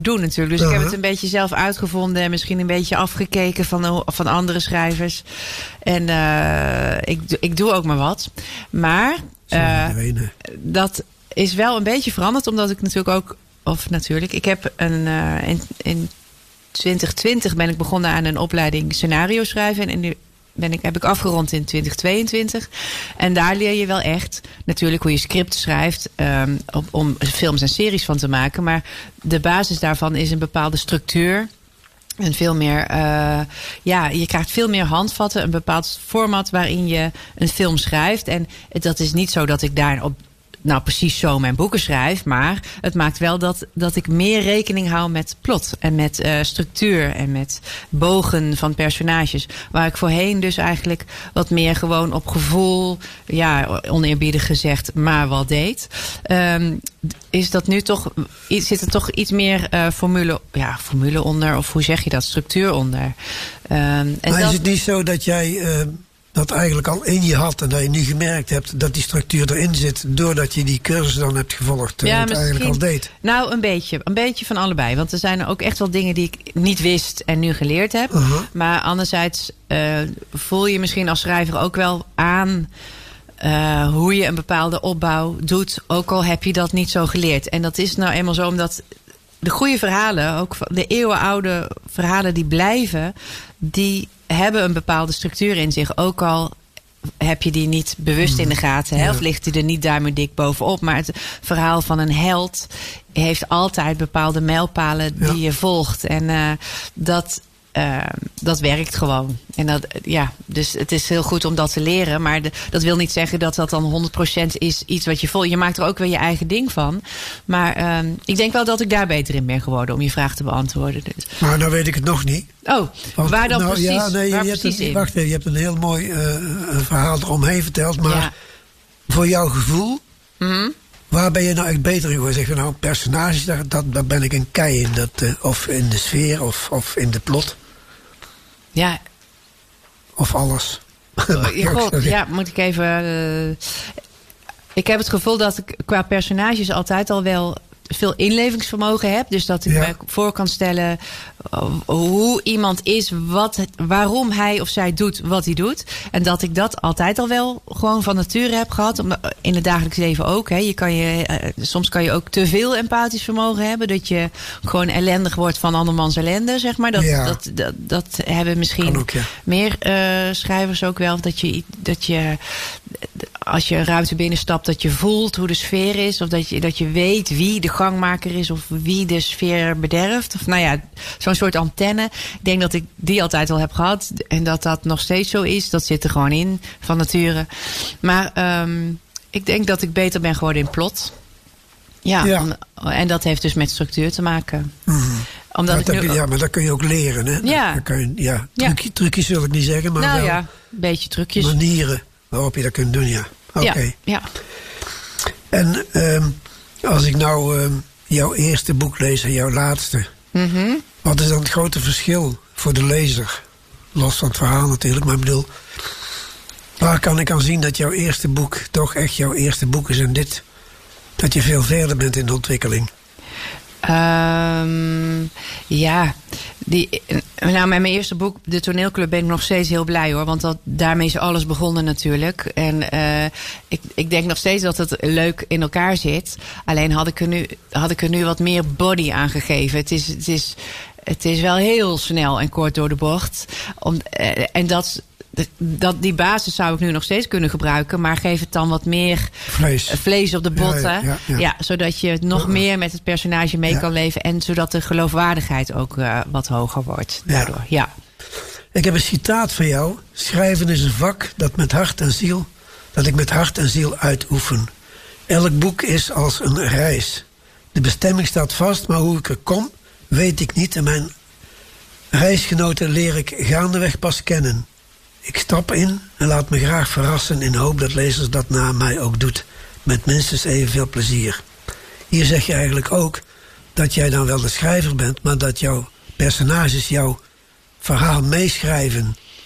doen natuurlijk. Dus ik heb het een beetje zelf uitgevonden en misschien een beetje afgekeken van andere schrijvers. En ik doe ook maar wat. Maar dat is wel een beetje veranderd, omdat ik ik heb in 2020 ben ik begonnen aan een opleiding scenario schrijven. En nu heb ik afgerond in 2022. En daar leer je wel echt natuurlijk hoe je script schrijft om films en series van te maken. Maar de basis daarvan is een bepaalde structuur. En veel meer, je krijgt veel meer handvatten. Een bepaald format waarin je een film schrijft. En dat is niet zo dat ik daar precies zo mijn boeken schrijf. Maar het maakt wel dat ik meer rekening hou met plot. En met structuur. En met bogen van personages. Waar ik voorheen dus eigenlijk wat meer gewoon op gevoel. Ja, oneerbiedig gezegd, maar wel deed. Is dat nu toch, zit er toch iets meer formule onder. Of hoe zeg je dat? Structuur onder. Maar is het niet zo dat jij dat eigenlijk al in je had en dat je nu gemerkt hebt dat die structuur erin zit doordat je die cursus dan hebt gevolgd, het eigenlijk al deed? Nou, een beetje van allebei. Want er zijn ook echt wel dingen die ik niet wist en nu geleerd heb. Maar anderzijds voel je misschien als schrijver ook wel aan hoe je een bepaalde opbouw doet, ook al heb je dat niet zo geleerd. En dat is nou eenmaal zo omdat de goede verhalen, ook de eeuwenoude verhalen die blijven, die hebben een bepaalde structuur in zich. Ook al heb je die niet bewust in de gaten. Hè? Of ligt die er niet duimendik bovenop. Maar het verhaal van een held heeft altijd bepaalde mijlpalen die je volgt. En dat werkt gewoon. En dus het is heel goed om dat te leren. Maar dat wil niet zeggen dat dan 100% is iets wat je volgt. Je maakt er ook weer je eigen ding van. Maar ik denk wel dat ik daar beter in ben geworden om je vraag te beantwoorden. Dus. Maar nou weet ik het nog niet. Oh, waar dan precies? Ja, nee, wacht even, je hebt een heel mooi verhaal eromheen verteld. Maar voor jouw gevoel, waar ben je nou echt beter in geworden? Zeg je nou, personages, daar ben ik een kei in. Of in de sfeer, of in de plot. Ja. Of alles. Moet ik even. Ik heb het gevoel dat ik qua personages altijd al wel veel inlevingsvermogen heb. Dus dat ik me voor kan stellen hoe iemand is, waarom hij of zij doet wat hij doet. En dat ik dat altijd al wel gewoon van nature heb gehad. In het dagelijks leven ook. Hè. Soms kan je ook te veel empathisch vermogen hebben. Dat je gewoon ellendig wordt van andermans ellende, zeg maar. Dat hebben misschien ook, meer schrijvers ook wel. Dat je als je een ruimte binnenstapt, dat je voelt hoe de sfeer is. Of dat je weet wie de gangmaker is. Of wie de sfeer bederft. Of zo'n soort antenne. Ik denk dat ik die altijd al heb gehad. En dat nog steeds zo is. Dat zit er gewoon in, van nature. Maar ik denk dat ik beter ben geworden in plot. En dat heeft dus met structuur te maken. Maar dat kun je ook leren, hè? Ja. Trucjes wil ik niet zeggen, maar een beetje trucjes. Manieren waarop je dat kunt doen, ja. Oké. Ja. En als ik nou jouw eerste boek lees en jouw laatste, wat is dan het grote verschil voor de lezer? Los van het verhaal natuurlijk, maar ik bedoel, waar kan ik aan zien dat jouw eerste boek toch echt jouw eerste boek is en dat je veel verder bent in de ontwikkeling? Met mijn eerste boek, De Toneelclub, ben ik nog steeds heel blij hoor. Want daarmee is alles begonnen natuurlijk. En ik denk nog steeds dat het leuk in elkaar zit. Alleen had ik er nu wat meer body aan gegeven. Het is wel heel snel en kort door de bocht. Die basis zou ik nu nog steeds kunnen gebruiken. Maar geef het dan wat meer vlees op de botten. Ja, zodat je nog meer met het personage mee kan leven. En zodat de geloofwaardigheid ook wat hoger wordt daardoor. Ja. Ik heb een citaat van jou. Schrijven is een vak dat ik met hart en ziel uitoefen. Elk boek is als een reis. De bestemming staat vast, maar hoe ik er kom, weet ik niet. En mijn reisgenoten leer ik gaandeweg pas kennen. Ik stap in en laat me graag verrassen in hoop dat lezers dat na mij ook doet. Met minstens evenveel plezier. Hier zeg je eigenlijk ook dat jij dan wel de schrijver bent, maar dat jouw personages jouw verhaal meeschrijven.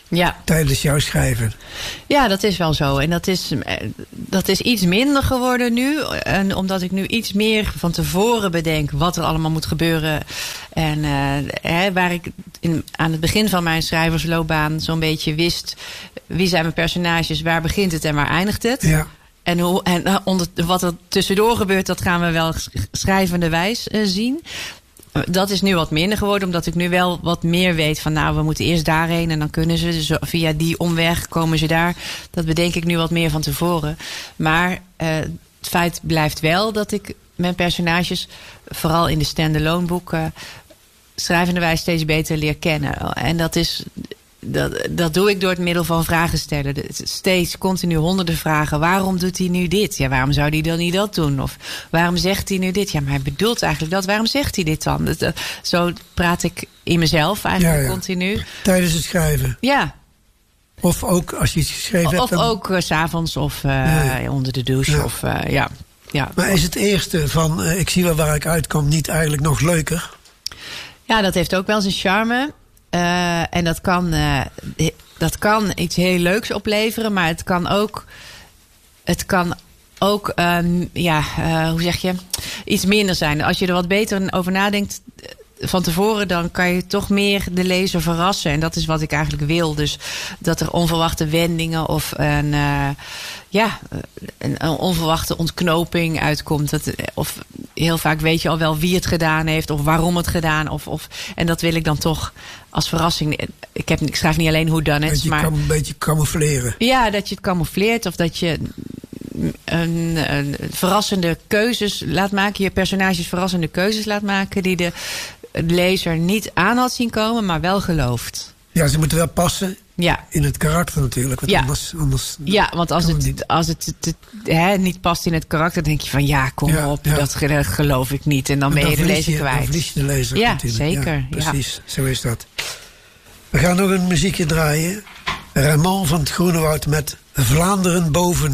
tijdens jouw schrijven. Ja, dat is wel zo. En dat is iets minder geworden nu. En omdat ik nu iets meer van tevoren bedenk wat er allemaal moet gebeuren. En waar ik aan het begin van mijn schrijversloopbaan zo'n beetje wist, wie zijn mijn personages, waar begint het en waar eindigt het. Ja. En wat er tussendoor gebeurt, dat gaan we wel schrijvenderwijs zien. Dat is nu wat minder geworden, omdat ik nu wel wat meer weet van, nou, we moeten eerst daarheen en dan kunnen ze. Dus via die omweg komen ze daar. Dat bedenk ik nu wat meer van tevoren. Maar het feit blijft wel dat ik mijn personages, vooral in de stand-alone boeken, schrijvenderwijs steeds beter leer kennen. En dat doe ik door het middel van vragen stellen. Steeds continu honderden vragen. Waarom doet hij nu dit? Ja, waarom zou hij dan niet dat doen? Of waarom zegt hij nu dit? Ja, maar hij bedoelt eigenlijk dat. Waarom zegt hij dit dan? Zo praat ik in mezelf eigenlijk continu. Tijdens het schrijven? Ja. Of ook als je iets geschreven hebt? Of ook 's avonds of onder de douche. Ja. Ja. Maar is het eerste van ik zie wel waar ik uitkom niet eigenlijk nog leuker? Ja, dat heeft ook wel zijn charme. En dat kan iets heel leuks opleveren, maar het kan ook hoe zeg je, iets minder zijn. Als je er wat beter over nadenkt van tevoren, dan kan je toch meer de lezer verrassen. En dat is wat ik eigenlijk wil. Dus dat er onverwachte wendingen of een onverwachte ontknoping uitkomt. Of heel vaak weet je al wel wie het gedaan heeft of waarom het gedaan. En dat wil ik dan toch als verrassing. Ik schrijf niet alleen whodunits, maar kan een beetje camoufleren. Ja, dat je het camoufleert of dat je een verrassende keuzes laat maken. Je personages verrassende keuzes laat maken die de lezer niet aan had zien komen, maar wel gelooft. Ja, ze moeten wel passen in het karakter natuurlijk. Want anders want als het niet past in het karakter, dan denk je van kom op, dat geloof ik niet. En dan ben je de lezer kwijt. Dan verlies je de lezer natuurlijk. Zeker. Ja, precies, zo is dat. We gaan nog een muziekje draaien. Raymond van het Groenewoud met Vlaanderen boven.